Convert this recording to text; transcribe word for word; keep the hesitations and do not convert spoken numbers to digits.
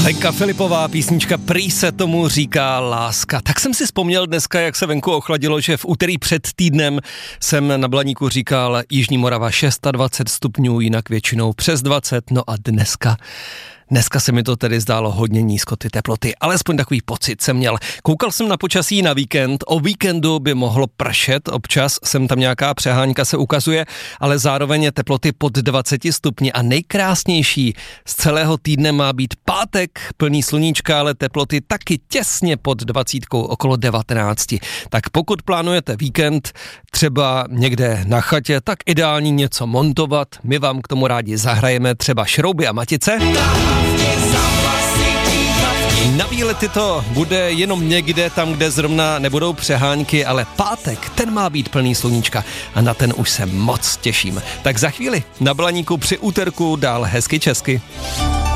Lenka Filipová, písnička Prý se tomu říká láska. Tak jsem si vzpomněl dneska, jak se venku ochladilo, že v úterý před týdnem jsem na Blaníku říkal Jižní Morava dvacet šest stupňů, jinak většinou přes dvacet, no a dneska... Dneska se mi to tedy zdálo hodně nízko ty teploty, alespoň takový pocit jsem měl. Koukal jsem na počasí na víkend, o víkendu by mohlo pršet, občas sem tam nějaká přehánka se ukazuje, ale zároveň je teploty pod dvacet stupni a nejkrásnější z celého týdne má být pátek, plný sluníčka, ale teploty taky těsně pod dvacítkou, okolo devatenáct. Tak pokud plánujete víkend, třeba někde na chatě, tak ideální něco montovat, my vám k tomu rádi zahrajeme třeba šrouby a matice. Na výlety to bude jenom někde tam, kde zrovna nebudou přehánky, ale pátek, ten má být plný sluníčka a na ten už se moc těším. Tak za chvíli na Blaníku při úterku dál hezky česky.